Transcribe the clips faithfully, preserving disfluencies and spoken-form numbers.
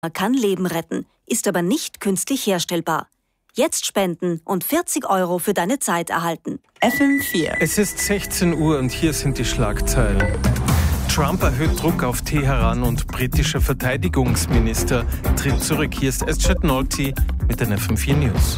kann Leben retten, ist aber nicht künstlich herstellbar. Jetzt spenden und vierzig Euro für deine Zeit erhalten. F M vier. Es ist sechzehn Uhr und hier sind die Schlagzeilen. Trump erhöht Druck auf Teheran und britischer Verteidigungsminister tritt zurück. Hier ist Eschat Nolti mit den F M vier News.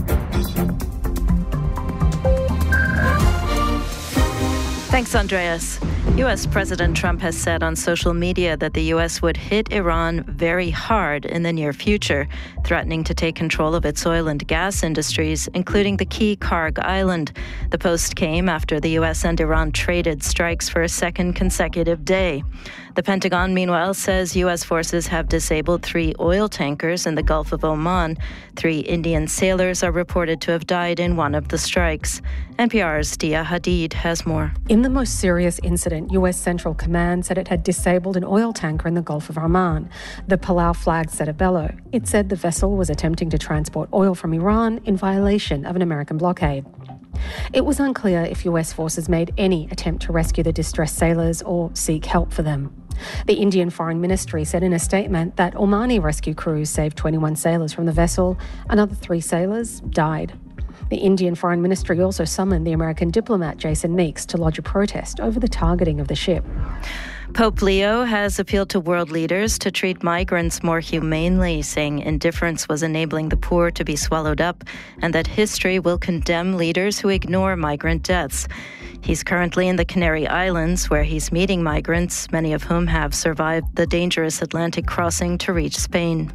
Thanks, Andreas. U S President Trump has said on social media that the U S would hit Iran very hard in the near future, threatening to take control of its oil and gas industries, including the key Karg Island. The post came after the U S and Iran traded strikes for a second consecutive day. The Pentagon, meanwhile, says U S forces have disabled three oil tankers in the Gulf of Oman. Three Indian sailors are reported to have died in one of the strikes. N P R's Dia Hadid has more. In the most serious incident, U S Central Command said it had disabled an oil tanker in the Gulf of Oman. The Palau flag set a bellow. It said the vessel was attempting to transport oil from Iran in violation of an American blockade. It was unclear if U S forces made any attempt to rescue the distressed sailors or seek help for them. The Indian Foreign Ministry said in a statement that Omani rescue crews saved twenty-one sailors from the vessel. Another three sailors died. The Indian Foreign Ministry also summoned the American diplomat Jason Meeks to lodge a protest over the targeting of the ship. Pope Leo has appealed to world leaders to treat migrants more humanely, saying indifference was enabling the poor to be swallowed up and that history will condemn leaders who ignore migrant deaths. He's currently in the Canary Islands, where he's meeting migrants, many of whom have survived the dangerous Atlantic crossing to reach Spain.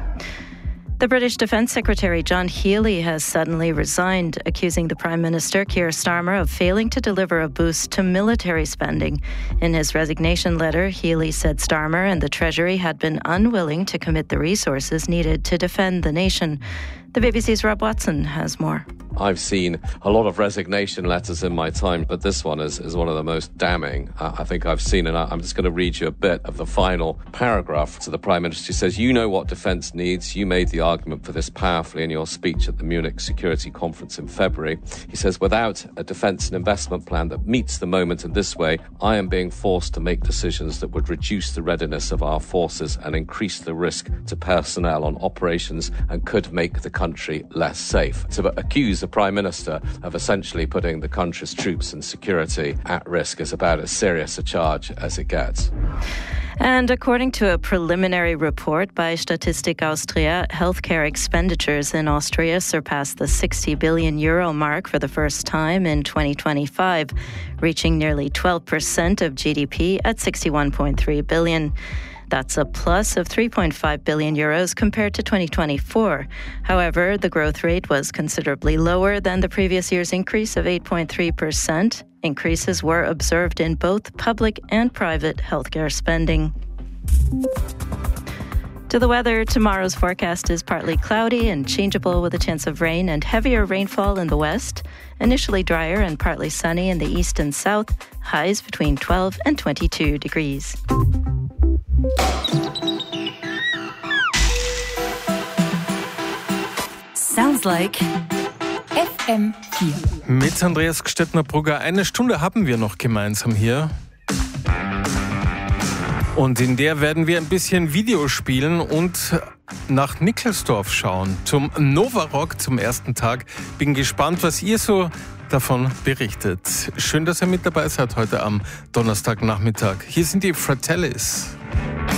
The British Defence Secretary John Healey has suddenly resigned, accusing the Prime Minister Keir Starmer of failing to deliver a boost to military spending. In his resignation letter, Healey said Starmer and the Treasury had been unwilling to commit the resources needed to defend the nation. The B B C's Rob Watson has more. I've seen a lot of resignation letters in my time, but this one is, is one of the most damning uh, I think I've seen. And I, I'm just going to read you a bit of the final paragraph to the Prime Minister. He says, "You know what defence needs. You made the argument for this powerfully in your speech at the Munich Security Conference in February." He says, "Without a defence and investment plan that meets the moment in this way, I am being forced to make decisions that would reduce the readiness of our forces and increase the risk to personnel on operations and could make the country less safe." To accuse the Prime Minister of essentially putting the country's troops and security at risk is about as serious a charge as it gets. And according to a preliminary report by Statistik Austria, healthcare expenditures in Austria surpassed the sixty billion euro mark for the first time in twenty twenty-five, reaching nearly twelve percent of G D P at sixty-one point three billion. That's a plus of three point five billion euros compared to twenty twenty-four. However, the growth rate was considerably lower than the previous year's increase of eight point three percent. Increases were observed in both public and private healthcare spending. To the weather, tomorrow's forecast is partly cloudy and changeable with a chance of rain and heavier rainfall in the west. Initially drier and partly sunny in the east and south. Highs between twelve and twenty-two degrees. Sounds like F M vier. Mit Andreas Gstettner-Brugger. Eine Stunde haben wir noch gemeinsam hier. Und in der werden wir ein bisschen Video spielen und nach Nickelsdorf schauen. Zum Nova Rock zum ersten Tag. Bin gespannt, was ihr so davon berichtet. Schön, dass ihr mit dabei seid heute am Donnerstagnachmittag. Hier sind die Fratellis.